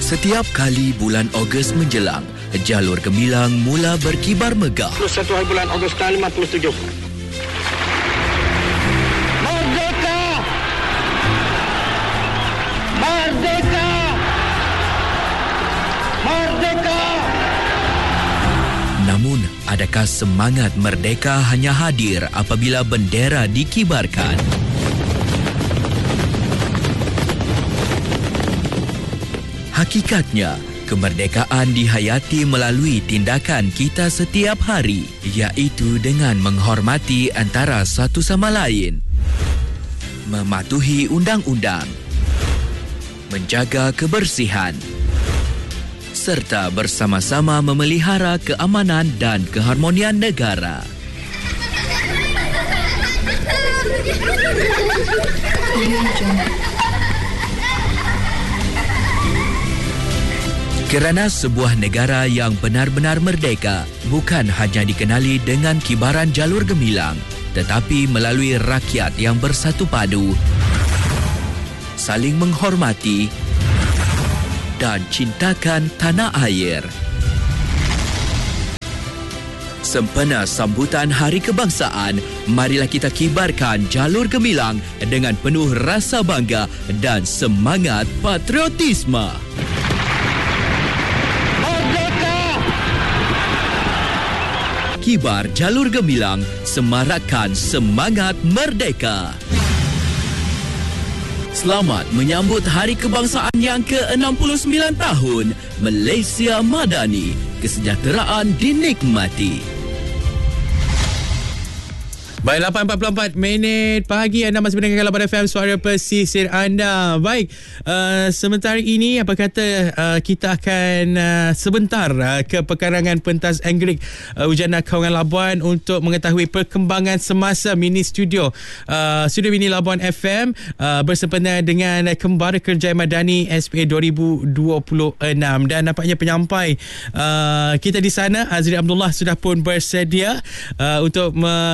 Setiap kali bulan Ogos menjelang, jalur gemilang mula berkibar megah. 1 hari bulan Ogos tahun 57. Merdeka! Merdeka! Merdeka! Namun, adakah semangat merdeka hanya hadir apabila bendera dikibarkan? Hakikatnya, kemerdekaan dihayati melalui tindakan kita setiap hari, iaitu dengan menghormati antara satu sama lain, mematuhi undang-undang, menjaga kebersihan, serta bersama-sama memelihara keamanan dan keharmonian negara. Kerana sebuah negara yang benar-benar merdeka bukan hanya dikenali dengan kibaran jalur gemilang, tetapi melalui rakyat yang bersatu padu, saling menghormati dan cintakan tanah air. Sempena sambutan Hari Kebangsaan, marilah kita kibarkan jalur gemilang dengan penuh rasa bangga dan semangat patriotisme. Kibar jalur gemilang, semarakkan semangat merdeka. Selamat menyambut Hari Kebangsaan yang ke-69 tahun. Malaysia Madani, kesejahteraan dinikmati. Baik, 8.44 pagi anda masih mendengarkan Labuan FM, suara pesisir anda. Baik, sementara ini apa kata kita akan sebentar ke pekarangan pentas Anggerik Ujana Kawangan Labuan untuk mengetahui perkembangan semasa mini studio mini Labuan FM bersempena dengan Kembara Kerjaya Madani SPA 2026. Dan nampaknya penyampai kita di sana, Azri Abdullah, sudah pun bersedia untuk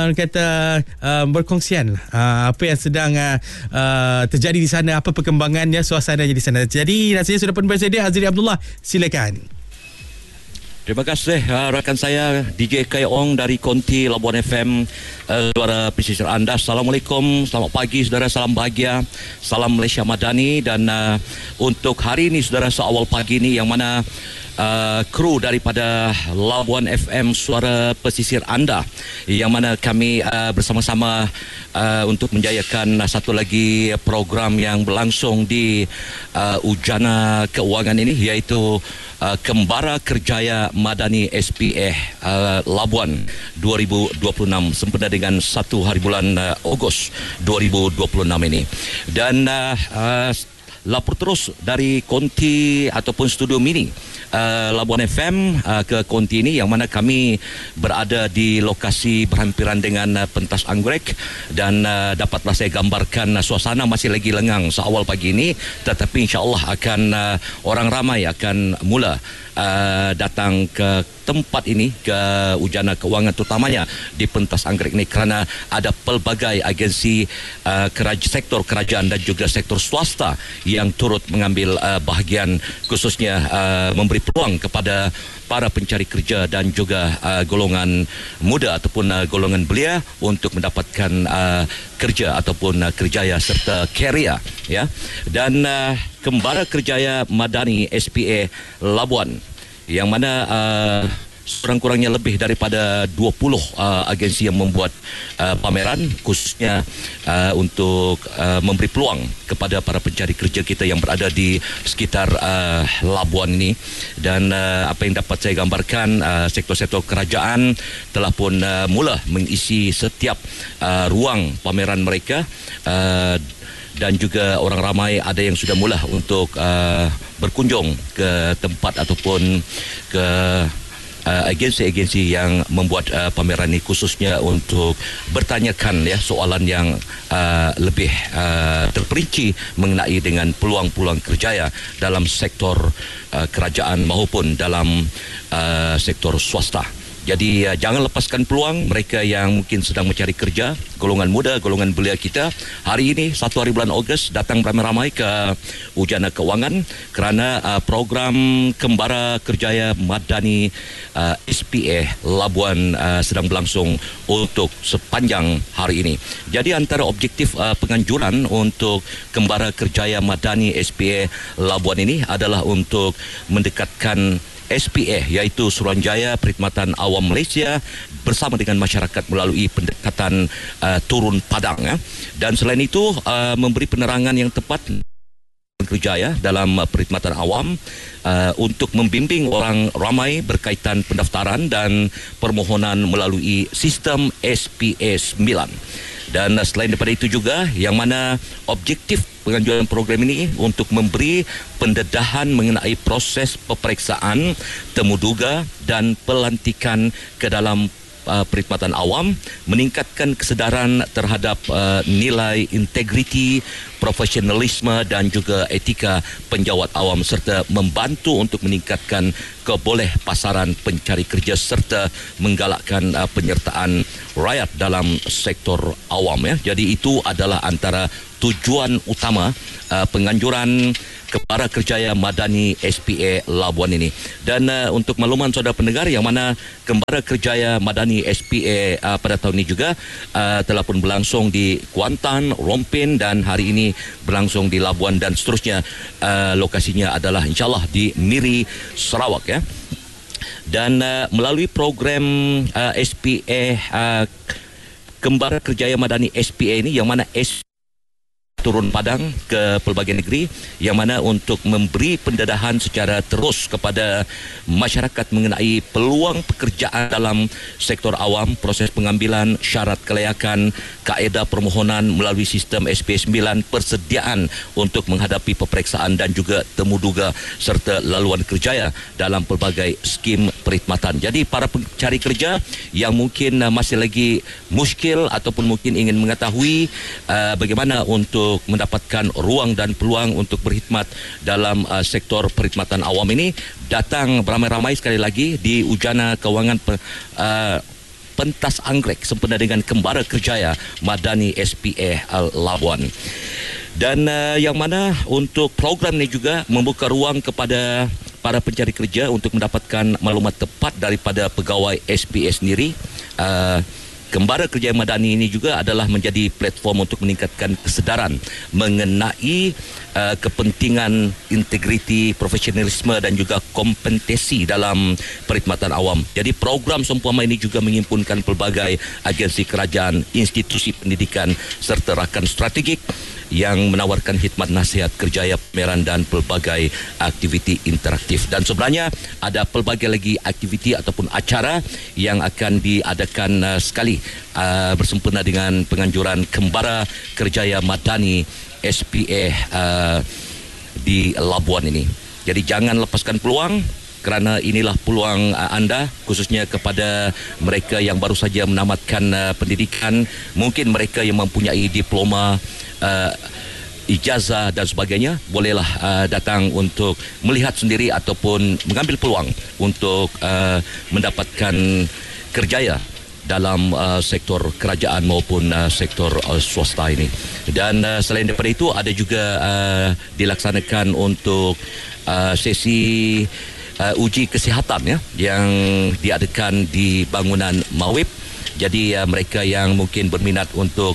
berkongsian apa yang sedang terjadi di sana, apa perkembangannya, suasananya di sana. Jadi rasanya sudah pun bersedia. Azri Abdullah, silakan. Terima kasih rakan saya DJ Kai Ong dari Konti Labuan FM, suara pesisir anda. Assalamualaikum, selamat pagi saudara, salam bahagia, salam Malaysia Madani. Dan untuk hari ini saudara, seawal pagi ini yang mana kru daripada Labuan FM, suara pesisir anda, yang mana kami bersama-sama untuk menjayakan satu lagi program yang berlangsung di Ujana Keuangan ini, iaitu Kembara Kerjaya Madani SPA Labuan 2026 sempena dengan 1 hari bulan Ogos 2026 ini. Dan lapor terus dari Konti ataupun studio mini Labuan FM ke Konti ini, yang mana kami berada di lokasi berhampiran dengan pentas anggrek. Dan dapatlah saya gambarkan suasana masih lagi lengang seawal pagi ini, tetapi insya-Allah akan orang ramai akan mula datang ke tempat ini, ke Ujana Keuangan, terutamanya di pentas anggrek ini, kerana ada pelbagai agensi sektor kerajaan dan juga sektor swasta yang turut mengambil bahagian, khususnya memberi peluang kepada para pencari kerja dan juga golongan muda ataupun golongan belia untuk mendapatkan kerja ataupun kerjaya serta karier, ya. Dan Kembara Kerjaya Madani SPA Labuan, yang mana kurang-kurangnya lebih daripada 20 agensi yang membuat pameran, khususnya untuk memberi peluang kepada para pencari kerja kita yang berada di sekitar Labuan ini. Dan apa yang dapat saya gambarkan, sektor-sektor kerajaan telah pun mula mengisi setiap ruang pameran mereka, dan juga orang ramai ada yang sudah mula untuk berkunjung ke tempat ataupun ke agensi-agensi yang membuat pameran ini, khususnya untuk bertanyakan soalan yang lebih terperinci mengenai dengan peluang-peluang kerjaya dalam sektor kerajaan maupun dalam sektor swasta. Jadi jangan lepaskan peluang mereka yang mungkin sedang mencari kerja, golongan muda, golongan belia kita. Hari ini 1 hari bulan Ogos datang ramai-ramai ke Ujana Kewangan kerana program Kembara Kerjaya Madani SPA Labuan sedang berlangsung untuk sepanjang hari ini. Jadi antara objektif penganjuran untuk Kembara Kerjaya Madani SPA Labuan ini adalah untuk mendekatkan SPA iaitu Suruhanjaya Perkhidmatan Awam Malaysia bersama dengan masyarakat melalui pendekatan turun padang dan selain itu memberi penerangan yang tepat kerja dalam perkhidmatan awam untuk membimbing orang ramai berkaitan pendaftaran dan permohonan melalui sistem SPA 9. Dan selain daripada itu juga yang mana objektif penganjuran program ini untuk memberi pendedahan mengenai proses peperiksaan, temuduga dan pelantikan ke dalam perkhidmatan awam, meningkatkan kesedaran terhadap nilai integriti, profesionalisme dan juga etika penjawat awam serta membantu untuk meningkatkan keboleh pasaran pencari kerja serta menggalakkan penyertaan rakyat dalam sektor awam Jadi itu adalah antara tujuan utama penganjuran Kembara Kerjaya Madani SPA Labuan ini. Dan untuk makluman saudara pendengar yang mana Kembara Kerjaya Madani SPA pada tahun ini juga telah pun berlangsung di Kuantan, Rompin dan hari ini berlangsung di Labuan dan seterusnya lokasinya adalah insyaAllah di Miri, Sarawak Dan melalui program SPA Kembara Kerjaya Madani SPA ini yang mana turun padang ke pelbagai negeri yang mana untuk memberi pendedahan secara terus kepada masyarakat mengenai peluang pekerjaan dalam sektor awam, proses pengambilan, syarat kelayakan, kaedah permohonan melalui sistem SPA 9, persediaan untuk menghadapi peperiksaan dan juga temuduga serta laluan kerjaya dalam pelbagai skim perkhidmatan. Jadi para pencari kerja yang mungkin masih lagi muskil ataupun mungkin ingin mengetahui bagaimana untuk mendapatkan ruang dan peluang untuk berkhidmat dalam sektor perkhidmatan awam ini, datang beramai-ramai sekali lagi di Ujana Kewangan Pentas Anggrek sempena dengan Kembara Kerjaya Madani SPA Labuan. Dan yang mana untuk program ini juga membuka ruang kepada para pencari kerja untuk mendapatkan maklumat tepat daripada pegawai SPA sendiri. Kembara Kerjaya Madani ini juga adalah menjadi platform untuk meningkatkan kesedaran mengenai kepentingan integriti, profesionalisme dan juga kompetensi dalam perkhidmatan awam. Jadi program seumpama ini juga menghimpunkan pelbagai agensi kerajaan, institusi pendidikan serta rakan strategik yang menawarkan khidmat nasihat kerjaya pameran dan pelbagai aktiviti interaktif. Dan sebenarnya ada pelbagai lagi aktiviti ataupun acara yang akan diadakan sekali bersempena dengan penganjuran Kembara Kerjaya Madani SPA di Labuan ini. Jadi jangan lepaskan peluang kerana inilah peluang anda khususnya kepada mereka yang baru saja menamatkan pendidikan, mungkin mereka yang mempunyai diploma, ijazah dan sebagainya, bolehlah datang untuk melihat sendiri ataupun mengambil peluang untuk mendapatkan kerjaya dalam sektor kerajaan maupun sektor swasta ini. Dan selain daripada itu ada juga dilaksanakan untuk sesi uji kesihatan yang diadakan di bangunan Mawib. Jadi mereka yang mungkin berminat untuk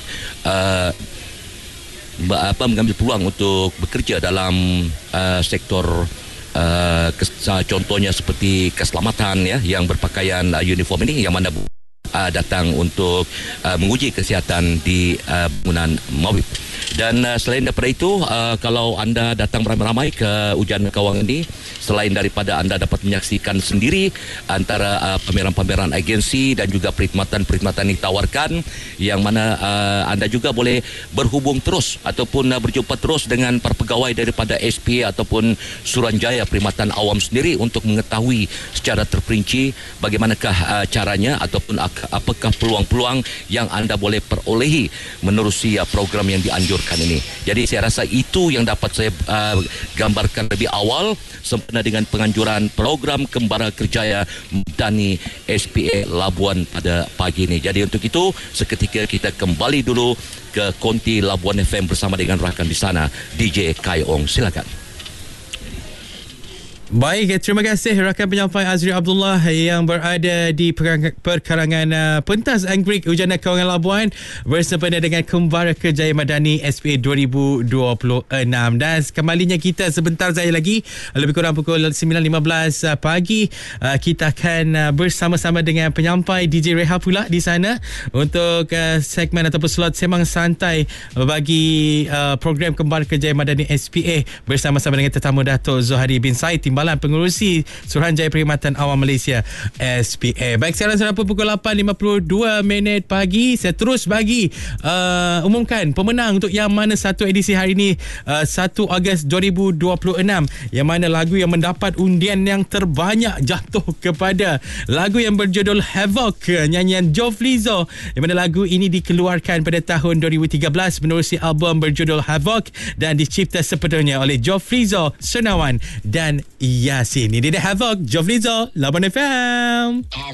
mengambil peluang untuk bekerja dalam sektor contohnya seperti keselamatan yang berpakaian uniform ini, yang mana datang untuk menguji kesihatan di bangunan Mawib. Dan selain daripada itu, kalau anda datang beramai-ramai ke Ujana Kewangan ini, selain daripada anda dapat menyaksikan sendiri antara pameran-pameran agensi dan juga perkhidmatan-perkhidmatan ditawarkan, yang mana anda juga boleh berhubung terus ataupun berjumpa terus dengan para pegawai daripada SPA ataupun Suruhanjaya Perkhidmatan Awam sendiri untuk mengetahui secara terperinci bagaimanakah caranya ataupun apakah peluang-peluang yang anda boleh perolehi menerusi program yang dianjurkan menganjurkan ini. Jadi saya rasa itu yang dapat saya gambarkan lebih awal sempena dengan penganjuran program Kembara Kerjaya Madani SPA Labuan pada pagi ini. Jadi untuk itu seketika kita kembali dulu ke konti Labuan FM bersama dengan rakan di sana DJ Kai Ong. Silakan. Baik, terima kasih rakan penyampai Azri Abdullah yang berada di perkarangan pentas Anggrek Ujana Kawangan Labuan bersempena dengan Kembara Kerjaya Madani SPA 2026. Dan kembalinya kita sebentar saja lagi, lebih kurang pukul 9.15 pagi, kita akan bersama-sama dengan penyampai DJ Reha pula di sana untuk segmen ataupun slot Semang Santai bagi program Kembara Kerjaya Madani SPA bersama-sama dengan tetamu Dato' Zohari bin Said, Timbalan Pengurusi Suruhanjaya Perkhidmatan Awam Malaysia SPA. Baik, sekarang sudah pukul 8.52 pagi. Saya terus bagi umumkan pemenang untuk yang mana satu edisi hari ini 1 Ogos 2026, yang mana lagu yang mendapat undian yang terbanyak jatuh kepada lagu yang berjudul Havoc, nyanyian Joe Flizzo, yang mana lagu ini dikeluarkan pada tahun 2013 menerusi album berjudul Havoc dan dicipta sepenuhnya oleh Joe Flizzo, Senawan dan Yasin. Ini dia Havoc, Joe Flizzo, Labuan FM.